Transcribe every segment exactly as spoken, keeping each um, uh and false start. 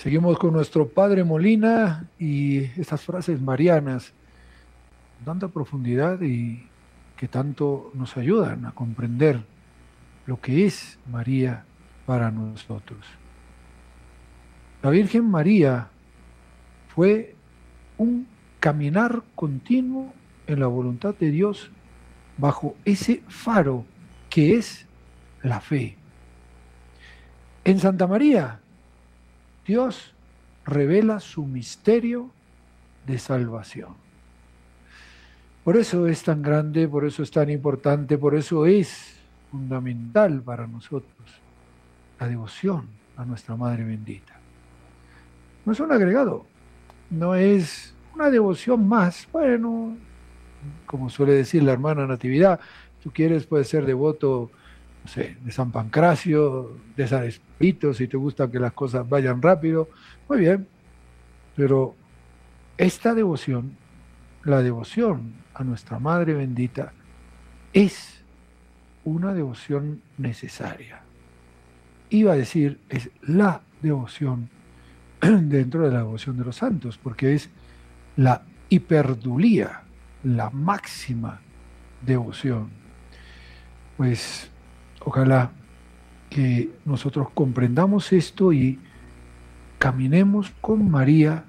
Seguimos con nuestro padre Molina y estas frases marianas, tanta profundidad y que tanto nos ayudan a comprender lo que es María para nosotros. La Virgen María fue un caminar continuo en la voluntad de Dios bajo ese faro que es la fe. En Santa María, Dios revela su misterio de salvación. Por eso es tan grande, por eso es tan importante, por eso es fundamental para nosotros la devoción a nuestra Madre bendita. No es un agregado, no es una devoción más. Bueno, como suele decir la hermana Natividad, tú quieres, puedes ser devoto, no sé, de San Pancracio, de San Espíritu, si te gusta que las cosas vayan rápido, muy bien, pero esta devoción, la devoción a nuestra Madre bendita, es una devoción necesaria. Iba a decir, es la devoción dentro de la devoción de los santos, porque es la hiperdulía, la máxima devoción. Pues ojalá que nosotros comprendamos esto y caminemos con María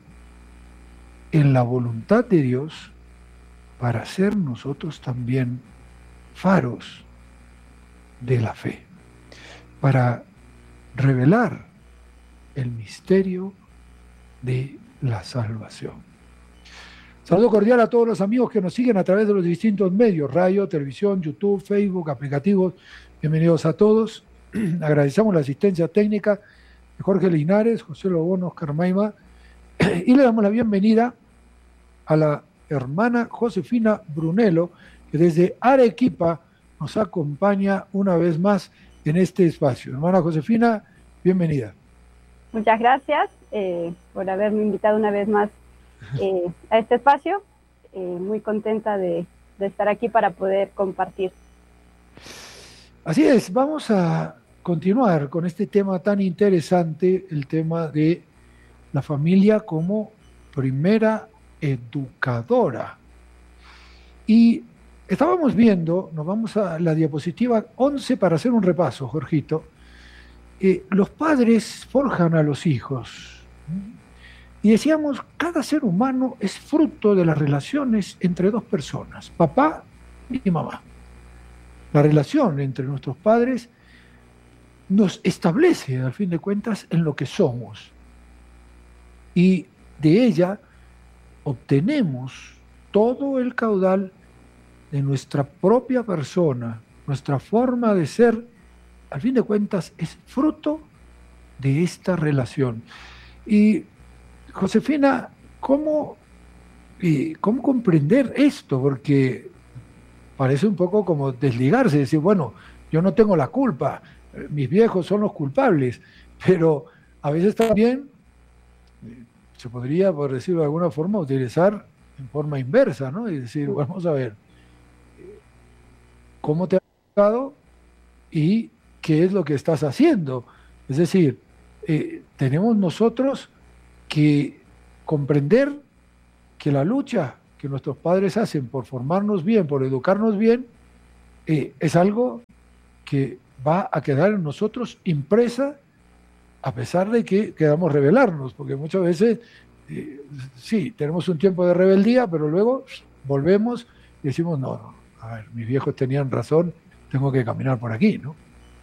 en la voluntad de Dios para ser nosotros también faros de la fe, para revelar el misterio de la salvación. Saludo cordial a todos los amigos que nos siguen a través de los distintos medios, radio, televisión, YouTube, Facebook, aplicativos. Bienvenidos a todos. Agradecemos la asistencia técnica de Jorge Linares, José Lobón, Oscar Maima, y le damos la bienvenida a la hermana Josefina Brunello, que desde Arequipa nos acompaña una vez más en este espacio. Hermana Josefina, bienvenida. Muchas gracias eh, por haberme invitado una vez más eh, a este espacio. Eh, muy contenta de, de estar aquí para poder compartir. Así es, vamos a continuar con este tema tan interesante, el tema de la familia como primera educadora. Y estábamos viendo, nos vamos a la diapositiva once para hacer un repaso, Jorgito. Eh, los padres forjan a los hijos. Y decíamos, cada ser humano es fruto de las relaciones entre dos personas, papá y mamá. La relación entre nuestros padres nos establece, al fin de cuentas, en lo que somos. Y de ella obtenemos todo el caudal de nuestra propia persona, nuestra forma de ser, al fin de cuentas, es fruto de esta relación. Y, Josefina, ¿cómo, y cómo comprender esto? Porque parece un poco como desligarse, decir, bueno, yo no tengo la culpa, mis viejos son los culpables, pero a veces también se podría, por decirlo de alguna forma, utilizar en forma inversa, ¿no? Y decir, vamos a ver, ¿cómo te ha tocado y qué es lo que estás haciendo? Es decir, eh, tenemos nosotros que comprender que la lucha que nuestros padres hacen por formarnos bien, por educarnos bien, eh, es algo que va a quedar en nosotros impresa, a pesar de que queramos rebelarnos, porque muchas veces, eh, sí, tenemos un tiempo de rebeldía, pero luego volvemos y decimos, no, no, a ver, mis viejos tenían razón, tengo que caminar por aquí, ¿no?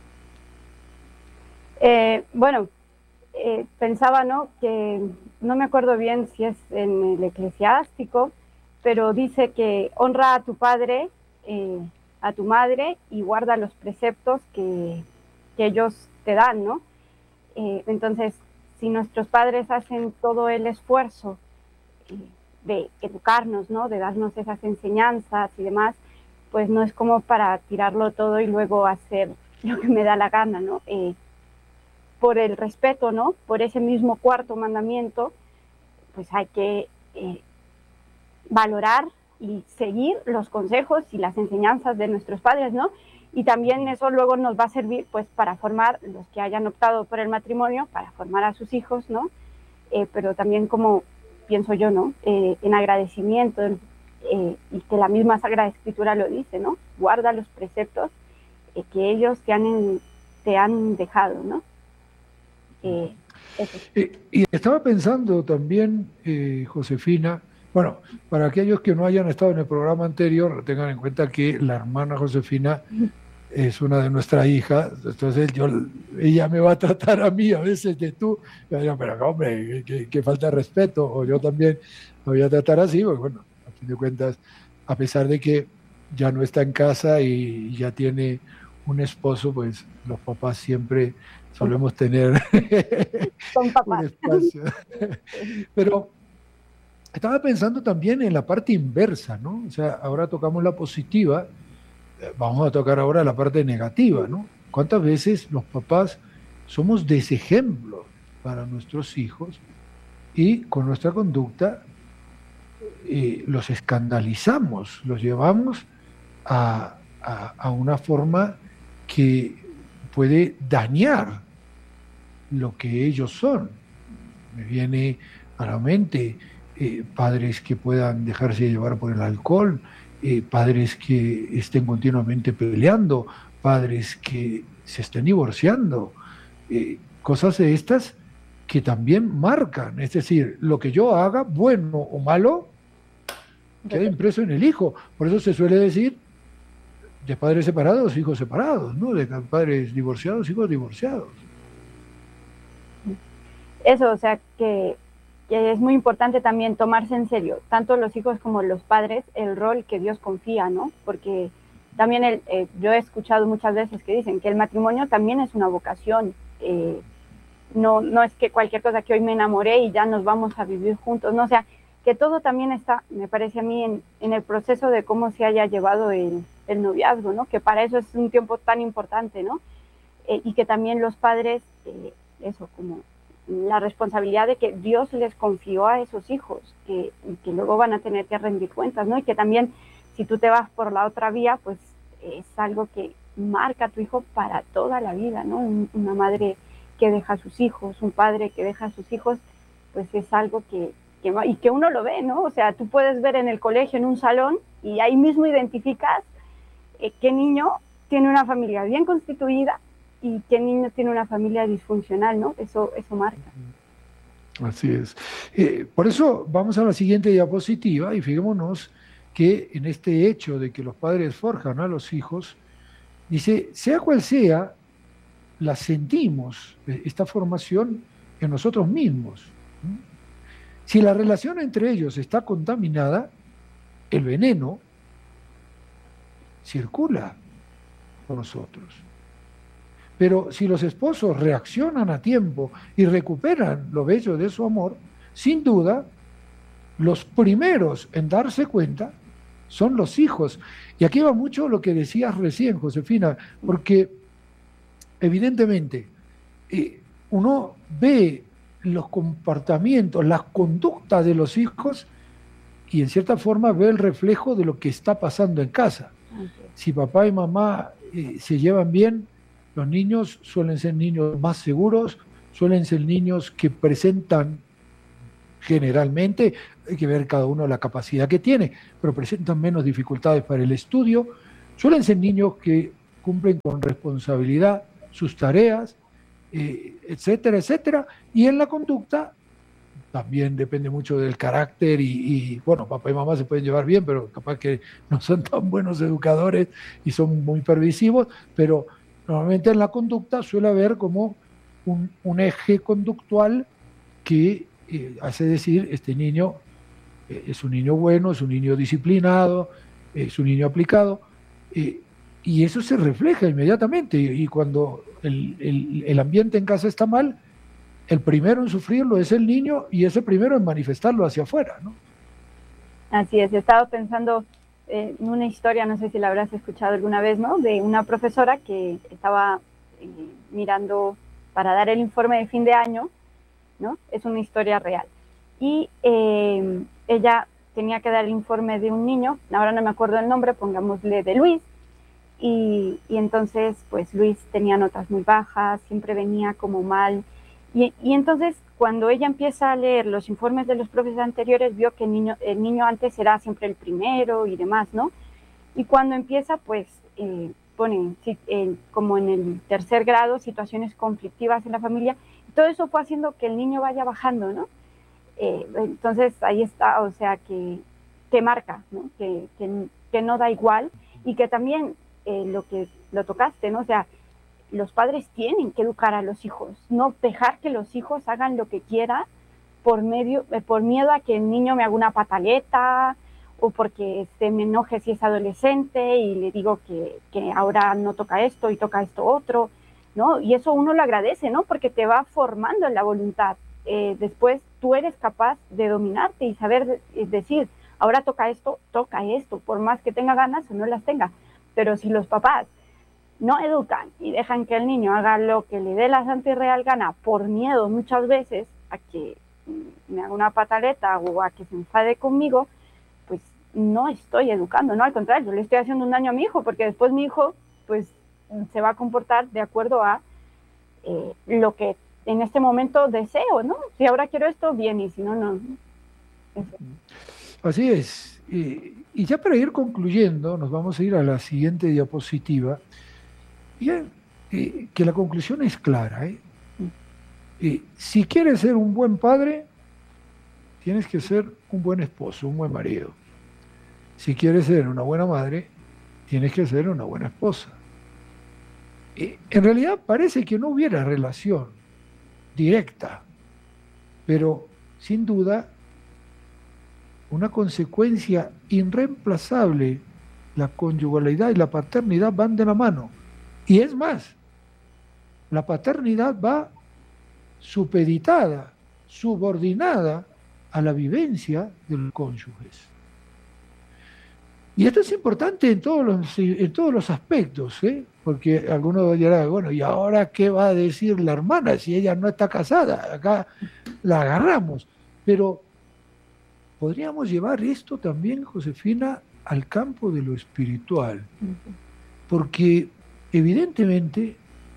Eh, bueno, eh, pensaba, ¿no?, que no me acuerdo bien si es en el Eclesiástico, pero dice que honra a tu padre, eh, a tu madre, y guarda los preceptos que, que ellos te dan, ¿no? Eh, entonces, si nuestros padres hacen todo el esfuerzo eh, de educarnos, ¿no?, de darnos esas enseñanzas y demás, pues no es como para tirarlo todo y luego hacer lo que me da la gana, ¿no? Eh, por el respeto, ¿no?, por ese mismo cuarto mandamiento, pues hay que eh, valorar y seguir los consejos y las enseñanzas de nuestros padres, ¿no? Y también eso luego nos va a servir, pues, para formar, los que hayan optado por el matrimonio, para formar a sus hijos, ¿no? eh, pero también como pienso yo, ¿no? Eh, en agradecimiento, eh, y que la misma Sagrada Escritura lo dice, ¿no? Guarda los preceptos eh, que ellos te han, te han dejado, ¿no? Eh, eso. Eh, y estaba pensando también, eh, Josefina, bueno, para aquellos que no hayan estado en el programa anterior, tengan en cuenta que la hermana Josefina es una de nuestras hijas, entonces yo, ella me va a tratar a mí a veces de tú, y yo digo, pero hombre, que, que falta de respeto, o yo también me voy a tratar así, porque bueno, a fin de cuentas, a pesar de que ya no está en casa y ya tiene un esposo, pues los papás siempre solemos tener Son un papás. espacio. Pero estaba pensando también en la parte inversa, ¿no? O sea, ahora tocamos la positiva, vamos a tocar ahora la parte negativa, ¿no? ¿Cuántas veces los papás somos desejemplo para nuestros hijos y con nuestra conducta eh, los escandalizamos, los llevamos a, a, a una forma que puede dañar lo que ellos son? Me viene a la mente eh, padres que puedan dejarse llevar por el alcohol, eh, padres que estén continuamente peleando, padres que se estén divorciando, eh, cosas de estas que también marcan, es decir, lo que yo haga, bueno o malo, queda impreso en el hijo. Por eso se suele decir de padres separados, hijos separados, ¿no? De padres divorciados, hijos divorciados. Eso, o sea, que, que es muy importante también tomarse en serio, tanto los hijos como los padres, el rol que Dios confía, ¿no? Porque también el, eh, yo he escuchado muchas veces que dicen que el matrimonio también es una vocación. Eh, no, no es que cualquier cosa que hoy me enamoré y ya nos vamos a vivir juntos, no, o sea, que todo también está, me parece a mí, en, en el proceso de cómo se haya llevado el, el noviazgo, ¿no? Que para eso es un tiempo tan importante, ¿no? Eh, y que también los padres, eh, eso, como la responsabilidad de que Dios les confió a esos hijos, que, que luego van a tener que rendir cuentas, ¿no? Y que también, si tú te vas por la otra vía, pues es algo que marca a tu hijo para toda la vida, ¿no? Una madre que deja a sus hijos, un padre que deja a sus hijos, pues es algo que, que, y que uno lo ve, ¿no? O sea, tú puedes ver en el colegio, en un salón, y ahí mismo identificas eh, qué niño tiene una familia bien constituida y qué niño tiene una familia disfuncional, ¿no? Eso, eso marca. Así es. Eh, por eso vamos a la siguiente diapositiva y fijémonos que en este hecho de que los padres forjan a los hijos, dice, sea cual sea, la sentimos, esta formación, en nosotros mismos. Si la relación entre ellos está contaminada, el veneno circula por nosotros. Pero si los esposos reaccionan a tiempo y recuperan lo bello de su amor, sin duda, los primeros en darse cuenta son los hijos. Y aquí va mucho lo que decías recién, Josefina, porque evidentemente eh, uno ve los comportamientos, las conductas de los hijos y en cierta forma ve el reflejo de lo que está pasando en casa. Si papá y mamá eh, se llevan bien, los niños suelen ser niños más seguros, suelen ser niños que presentan generalmente, hay que ver cada uno la capacidad que tiene, pero presentan menos dificultades para el estudio, suelen ser niños que cumplen con responsabilidad sus tareas, eh, etcétera, etcétera, y en la conducta también depende mucho del carácter y, y, bueno, papá y mamá se pueden llevar bien, pero capaz que no son tan buenos educadores y son muy permisivos, pero normalmente en la conducta suele haber como un, un eje conductual que eh, hace decir, este niño eh, es un niño bueno, es un niño disciplinado, es un niño aplicado, eh, y eso se refleja inmediatamente, y, y cuando el, el, el ambiente en casa está mal, el primero en sufrirlo es el niño y es el primero en manifestarlo hacia afuera, ¿no? Así es, he estado pensando eh, en una historia, no sé si la habrás escuchado alguna vez, ¿no? De una profesora que estaba eh, mirando para dar el informe de fin de año, ¿no? Es una historia real. Y eh, ella tenía que dar el informe de un niño, ahora no me acuerdo el nombre, pongámosle de Luis, y, y entonces pues Luis tenía notas muy bajas, siempre venía como mal, y, y entonces cuando ella empieza a leer los informes de los profes anteriores, vio que el niño, el niño antes era siempre el primero y demás, ¿no? Y cuando empieza, pues, eh, pone eh, como en el tercer grado, situaciones conflictivas en la familia, todo eso fue haciendo que el niño vaya bajando, ¿no? Eh, entonces, ahí está, o sea, que te marca, ¿no? Que, que, que no da igual, y que también eh, lo que lo tocaste, ¿no? O sea, los padres tienen que educar a los hijos, no dejar que los hijos hagan lo que quieran por, medio, eh, por miedo a que el niño me haga una pataleta, o porque se me enoje si es adolescente y le digo que, que ahora no toca esto y toca esto otro, ¿no? Y eso uno lo agradece, ¿no? Porque te va formando en la voluntad. Eh, después tú eres capaz de dominarte y saber de, decir, ahora toca esto, toca esto, por más que tenga ganas o no las tenga. Pero si los papás no educan y dejan que el niño haga lo que le dé la santa y real gana, por miedo muchas veces a que me haga una pataleta o a que se enfade conmigo, pues no estoy educando, no, al contrario, yo le estoy haciendo un daño a mi hijo, porque después mi hijo pues se va a comportar de acuerdo a eh, lo que en este momento deseo, ¿no? Si ahora quiero esto, bien, y si no, no. Eso. Así es. Eh, y ya para ir concluyendo, nos vamos a ir a la siguiente diapositiva. Bien, eh, que la conclusión es clara. ¿eh? Eh, si quieres ser un buen padre, tienes que ser un buen esposo, un buen marido. Si quieres ser una buena madre, tienes que ser una buena esposa. Eh, en realidad parece que no hubiera relación directa, pero sin duda una consecuencia irreemplazable, la conyugalidad y la paternidad van de la mano. Y es más, la paternidad va supeditada, subordinada a la vivencia de los cónyuges. Y esto es importante en todos los, en todos los aspectos, ¿eh? Porque algunos dirán, bueno, ¿y ahora qué va a decir la hermana si ella no está casada? Acá la agarramos. Pero podríamos llevar esto también, Josefina, al campo de lo espiritual. Porque evidentemente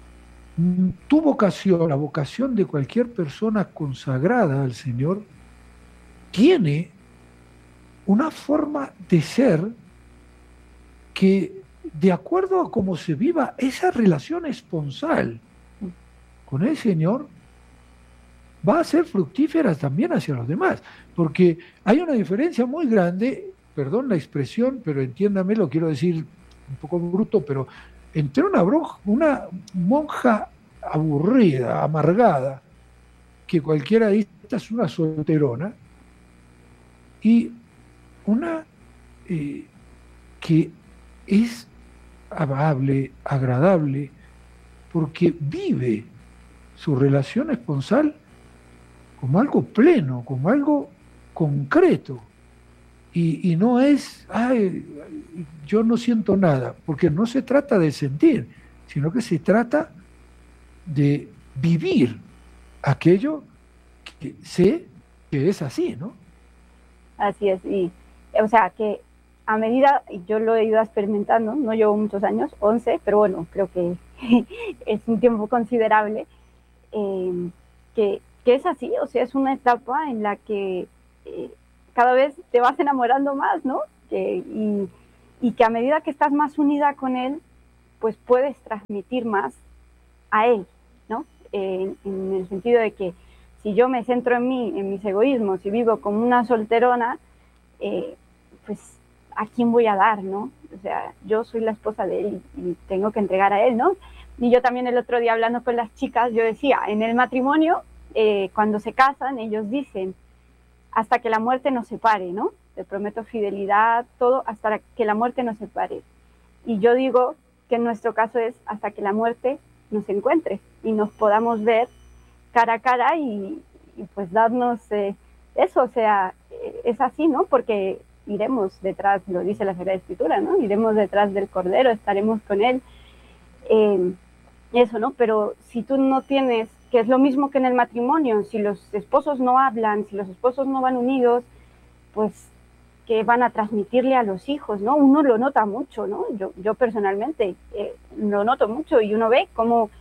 tu vocación, la vocación de cualquier persona consagrada al Señor, tiene una forma de ser que, de acuerdo a cómo se viva esa relación esponsal con el Señor, va a ser fructífera también hacia los demás, porque hay una diferencia muy grande, perdón la expresión, pero entiéndame, lo quiero decir un poco bruto, pero entre una, broja, una monja aburrida, amargada, que cualquiera dice, esta es una solterona, y una eh, que es amable, agradable, porque vive su relación esponsal como algo pleno, como algo concreto, y, y no es, ay, yo no siento nada, porque no se trata de sentir, sino que se trata de vivir aquello que sé que es así, ¿no? Así es, y o sea que a medida, yo lo he ido experimentando, no llevo muchos años, once, pero bueno, creo que es un tiempo considerable, eh, que, que es así, o sea, es una etapa en la que eh, cada vez te vas enamorando más, ¿no? Que, y, y que a medida que estás más unida con él, pues puedes transmitir más a él, ¿no? Eh, en el sentido de que si yo me centro en mí, en mis egoísmos, y vivo como una solterona, eh, pues ¿a quién voy a dar, no? O sea, yo soy la esposa de él y, y tengo que entregar a él, ¿no? Y yo también el otro día hablando con las chicas, yo decía, en el matrimonio, eh, cuando se casan, ellos dicen, hasta que la muerte nos separe, ¿no? Te prometo fidelidad, todo, hasta que la muerte nos separe. Y yo digo que en nuestro caso es hasta que la muerte nos encuentre y nos podamos ver cara a cara y, y pues darnos eh, eso, o sea, es así, ¿no? Porque iremos detrás, lo dice la Sagrada Escritura, ¿no? Iremos detrás del Cordero, estaremos con él, eh, eso, ¿no? Pero si tú no tienes, que es lo mismo que en el matrimonio, si los esposos no hablan, si los esposos no van unidos, pues que van a transmitirle a los hijos, ¿no? Uno lo nota mucho, ¿no? Yo, yo personalmente eh, lo noto mucho y uno ve cómo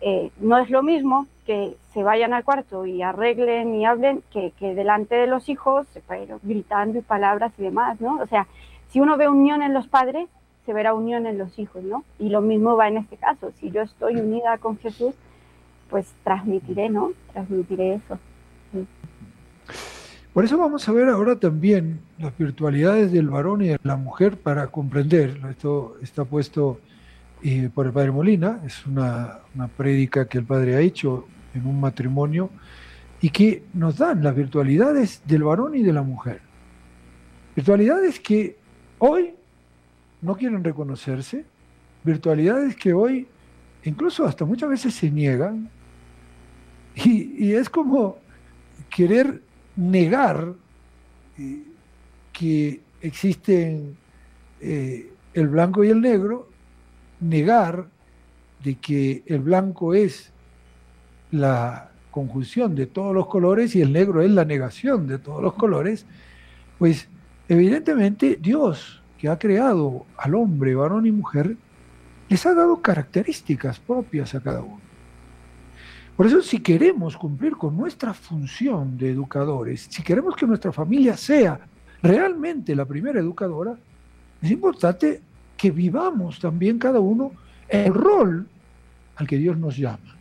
eh, no es lo mismo que se vayan al cuarto y arreglen y hablen que, que delante de los hijos, pero gritando y palabras y demás, ¿no? O sea, si uno ve unión en los padres, se verá unión en los hijos, ¿no? Y lo mismo va en este caso. Si yo estoy unida con Jesús, pues transmitiré, ¿no? Transmitiré eso. Sí. Por eso vamos a ver ahora también las virtualidades del varón y de la mujer para comprender. Esto está puesto eh, por el padre Molina, es una, una prédica que el padre ha hecho en un matrimonio y que nos dan las virtualidades del varón y de la mujer. Virtualidades que hoy no quieren reconocerse, virtualidades que hoy incluso hasta muchas veces se niegan, y, y es como querer negar eh, que existen eh, el blanco y el negro, negar de que el blanco es la conjunción de todos los colores y el negro es la negación de todos los colores, pues evidentemente Dios, que ha creado al hombre, varón y mujer, les ha dado características propias a cada uno. Por eso, si queremos cumplir con nuestra función de educadores, si queremos que nuestra familia sea realmente la primera educadora, es importante que vivamos también cada uno el rol al que Dios nos llama.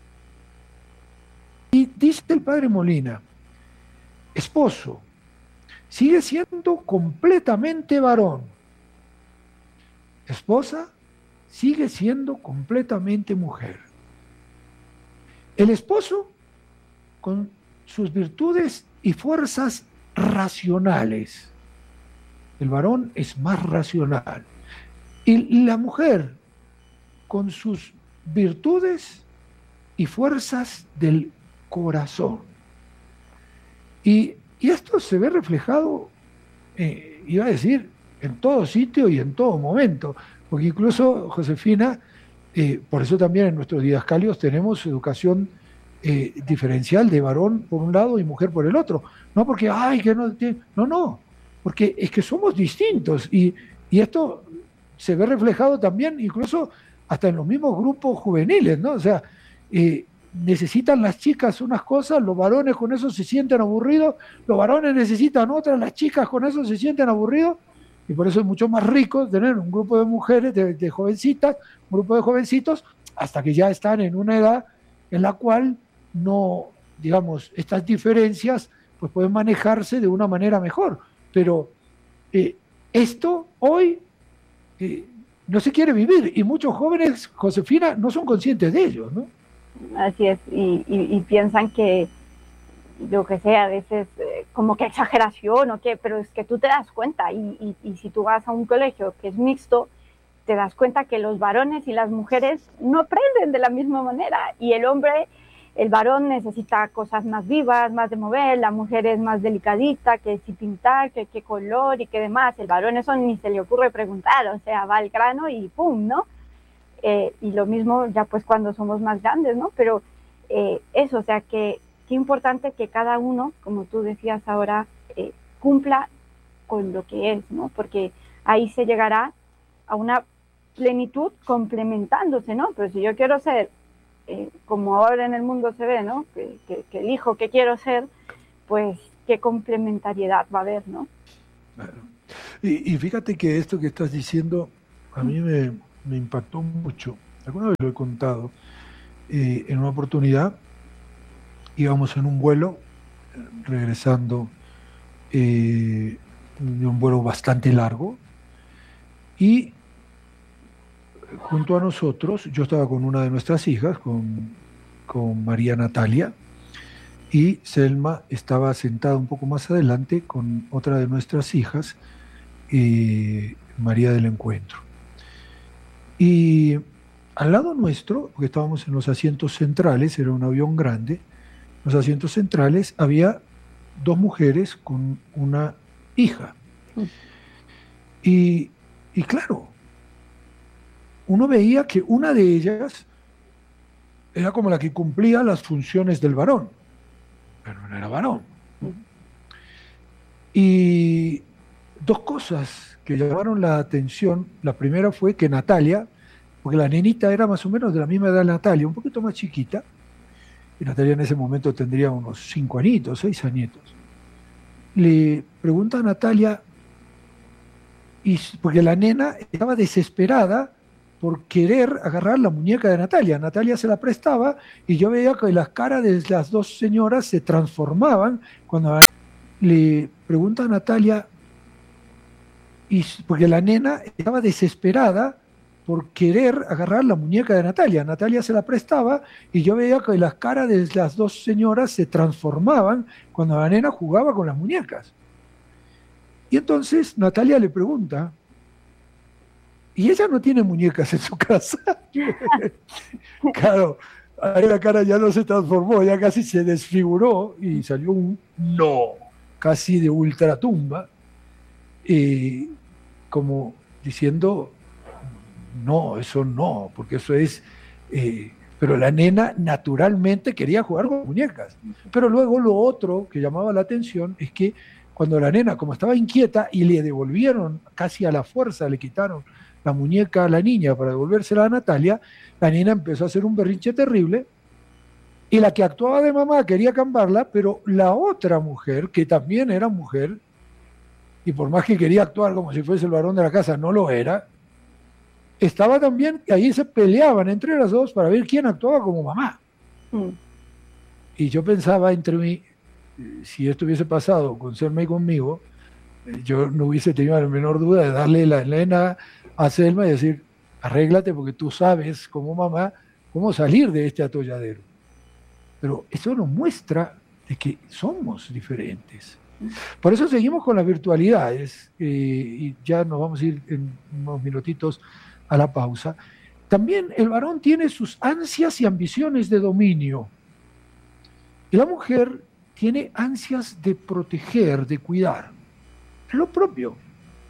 Y dice el padre Molina, esposo, sigue siendo completamente varón. Esposa, sigue siendo completamente mujer. El esposo, con sus virtudes y fuerzas racionales. El varón es más racional. Y la mujer, con sus virtudes y fuerzas del corazón. Y, y esto se ve reflejado, eh, iba a decir, en todo sitio y en todo momento. Porque incluso, Josefina, eh, por eso también en nuestros didascalios tenemos educación eh, diferencial de varón por un lado y mujer por el otro. No porque, ay, que no, no, no, porque es que somos distintos y, y esto se ve reflejado también incluso hasta en los mismos grupos juveniles, ¿no? O sea, eh, necesitan las chicas unas cosas, los varones con eso se sienten aburridos, los varones necesitan otras, las chicas con eso se sienten aburridos. Y por eso es mucho más rico tener un grupo de mujeres, de, de jovencitas, un grupo de jovencitos, hasta que ya están en una edad en la cual no, digamos, estas diferencias pues pueden manejarse de una manera mejor. Pero eh, esto hoy eh, no se quiere vivir y muchos jóvenes, Josefina, no son conscientes de ello, ¿no? Así es, y, y, y piensan que yo que sé, a veces eh, como que exageración o qué, pero es que tú te das cuenta y, y, y si tú vas a un colegio que es mixto, te das cuenta que los varones y las mujeres no aprenden de la misma manera y el hombre, el varón necesita cosas más vivas, más de mover, la mujer es más delicadita, que si pintar, que qué color y qué demás, el varón eso ni se le ocurre preguntar, o sea, va al grano y pum, ¿no? Eh, y lo mismo ya pues cuando somos más grandes, ¿no? Pero eh, eso, o sea que qué importante que cada uno, como tú decías ahora, eh, cumpla con lo que es, ¿no? Porque ahí se llegará a una plenitud complementándose, ¿no? Pero si yo quiero ser, eh, como ahora en el mundo se ve, ¿no? Que, que, que el hijo que quiero ser, pues qué complementariedad va a haber, ¿no? Claro. Y, y fíjate que esto que estás diciendo a mí me, me impactó mucho. Alguna vez lo he contado. Eh, en una oportunidad íbamos en un vuelo, regresando eh, de un vuelo bastante largo, y junto a nosotros, yo estaba con una de nuestras hijas, con, con María Natalia, y Selma estaba sentada un poco más adelante con otra de nuestras hijas, eh, María del Encuentro. Y al lado nuestro, porque estábamos en los asientos centrales, era un avión grande, los asientos centrales había dos mujeres con una hija. Y, y claro, uno veía que una de ellas era como la que cumplía las funciones del varón, pero no era varón. Y dos cosas que llamaron la atención. La primera fue que Natalia porque la nenita era más o menos de la misma edad de Natalia, un poquito más chiquita, y Natalia en ese momento tendría unos cinco añitos, seis añitos. Le pregunta a Natalia, y, porque la nena estaba desesperada por querer agarrar la muñeca de Natalia. Natalia se la prestaba y yo veía que las caras de las dos señoras se transformaban cuando le pregunta a Natalia, y, porque la nena estaba desesperada por querer agarrar la muñeca de Natalia. Natalia se la prestaba y yo veía que las caras de las dos señoras se transformaban cuando la nena jugaba con las muñecas. Y entonces Natalia le pregunta, ¿y ella no tiene muñecas en su casa? Claro, ahí la cara ya no se transformó, ya casi se desfiguró y salió un no, casi de ultratumba, eh, como diciendo, no, eso no, porque eso es... Eh, pero la nena naturalmente quería jugar con muñecas. Pero luego lo otro que llamaba la atención es que cuando la nena, como estaba inquieta y le devolvieron casi a la fuerza, le quitaron la muñeca a la niña para devolvérsela a Natalia, la niña empezó a hacer un berrinche terrible y la que actuaba de mamá quería cambiarla, pero la otra mujer, que también era mujer, y por más que quería actuar como si fuese el varón de la casa, no lo era, estaba también, ahí se peleaban entre las dos para ver quién actuaba como mamá. Mm. Y yo pensaba entre mí, si esto hubiese pasado con Selma y conmigo, yo no hubiese tenido la menor duda de darle la nena a Selma y decir, arréglate porque tú sabes como mamá cómo salir de este atolladero. Pero eso nos muestra de que somos diferentes. Por eso seguimos con las virtualidades, eh, y ya nos vamos a ir en unos minutitos a la pausa. También el varón tiene sus ansias y ambiciones de dominio. Y la mujer tiene ansias de proteger, de cuidar. Es lo propio.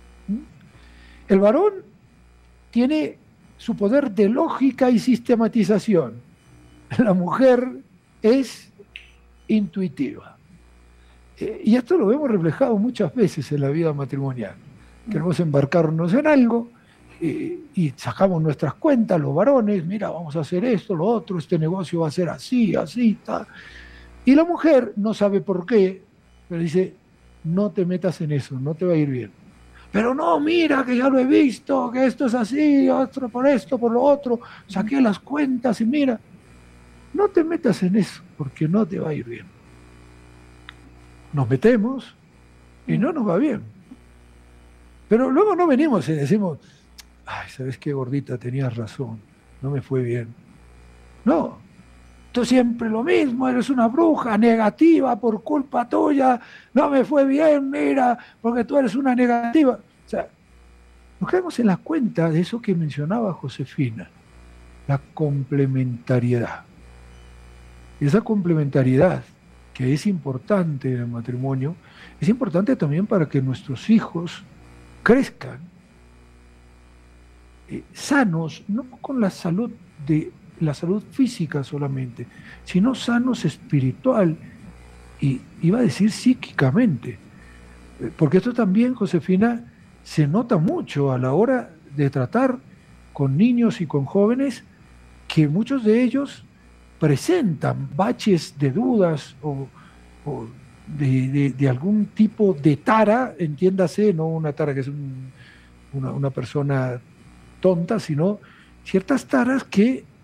El varón tiene su poder de lógica y sistematización. La mujer es intuitiva. Eh, y esto lo vemos reflejado muchas veces en la vida matrimonial. Queremos embarcarnos en algo, Eh, y sacamos nuestras cuentas, los varones, mira, vamos a hacer esto, lo otro, este negocio va a ser así, así, tal. Y la mujer no sabe por qué, pero dice, no te metas en eso, no te va a ir bien. Pero no, mira, que ya lo he visto, que esto es así, otro por esto, por lo otro, saqué las cuentas y mira, no te metas en eso, porque no te va a ir bien. Nos metemos y no nos va bien. Pero luego no venimos y decimos, ay, ¿sabes qué, gordita? Tenías razón, no me fue bien. No, tú siempre lo mismo, eres una bruja negativa por culpa tuya, no me fue bien, mira, porque tú eres una negativa. O sea, nos quedamos en la cuenta de eso que mencionaba Josefina, la complementariedad. Y esa complementariedad, que es importante en el matrimonio, es importante también para que nuestros hijos crezcan Eh, sanos, no con la salud de la salud física solamente, sino sanos espiritual y iba a decir psíquicamente, porque esto también, Josefina, se nota mucho a la hora de tratar con niños y con jóvenes, que muchos de ellos presentan baches de dudas o, o de, de, de algún tipo de tara, entiéndase, no una tara que es un, una, una persona tonta, sino ciertas taras que